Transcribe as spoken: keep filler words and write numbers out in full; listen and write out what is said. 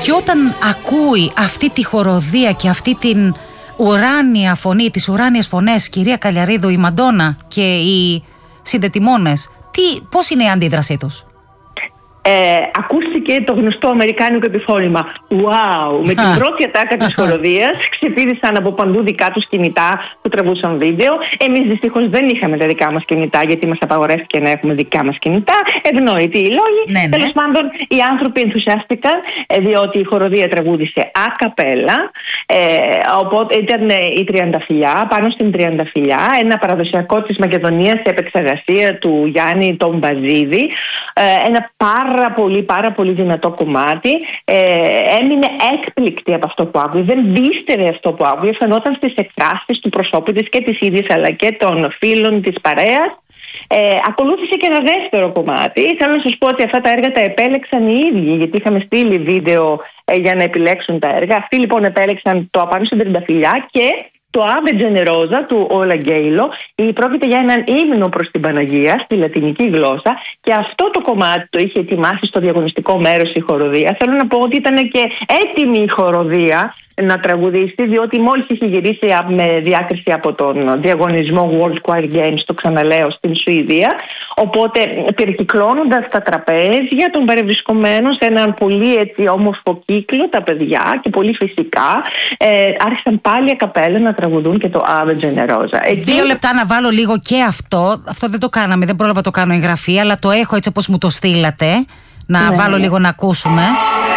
Και όταν ακούει αυτή τη χοροδία και αυτή την ουράνια φωνή, τις ουράνιες φωνές, κυρία Καλιαρίδου, η Μαντόνα και οι συνδετημόνες, τι, πώς είναι η αντίδρασή τους? Ε, ακούστηκε το γνωστό αμερικάνικο επιφώνημα «Wow!» Με την πρώτη ατάκα της χοροδίας ξεπήδησαν από παντού δικά τους κινητά που τραβούσαν βίντεο. Εμείς δυστυχώς δεν είχαμε τα δικά μας κινητά, γιατί μας απαγορεύτηκε να έχουμε δικά μας κινητά. Ευνόητοι οι λόγοι. Ναι, ναι. Τέλος πάντων, οι άνθρωποι ενθουσιάστηκαν, διότι η χοροδία τραγούδισε ακαπέλα. Ε, οπότε ήταν η Τριανταφυλλιά, πάνω στην Τριανταφυλλιά, ένα παραδοσιακό της Μακεδονίας σε επεξεργασία του Γιάννη τον Μπαζίδη. Ε, ένα πάρα Πάρα πολύ, πάρα πολύ δυνατό κομμάτι. Ε, έμεινε έκπληκτη από αυτό που άκουγε. Δεν πίστευε αυτό που άκουγε. Φαινόταν στις εκφράσεις του προσώπου της και της ίδιας, αλλά και των φίλων της παρέας. Ε, ακολούθησε και ένα δεύτερο κομμάτι. Θέλω να σας πω ότι αυτά τα έργα τα επέλεξαν οι ίδιοι, γιατί είχαμε στείλει βίντεο ε, για να επιλέξουν τα έργα. Αυτοί λοιπόν επέλεξαν το «Απάνω στην Τριανταφυλλιά» και το «Ave Generosa» του Ολαγκέιλο. Πρόκειται για έναν ύμνο προς την Παναγία στη λατινική γλώσσα, και αυτό το κομμάτι το είχε ετοιμάσει στο διαγωνιστικό μέρος η χοροδία. Θέλω να πω ότι ήταν και έτοιμη η χοροδία να τραγουδήσει, διότι μόλις είχε γυρίσει με διάκριση από τον διαγωνισμό World Choir Games, το ξαναλέω, στην Σουηδία. Οπότε, περικυκλώνοντας τα τραπέζια των παρευρισκομένων σε έναν πολύ έτσι όμορφο κύκλο, τα παιδιά, και πολύ φυσικά, ε, άρχισαν πάλι ακαπέλα να τραγουδούν και το «Ave Generosa». Εκεί... Δύο λεπτά να βάλω λίγο και αυτό. Αυτό δεν το κάναμε, δεν πρόλαβα το κάνω εγγραφή, αλλά το έχω έτσι όπως μου το στείλατε. Να ναι. βάλω λίγο να ακούσουμε.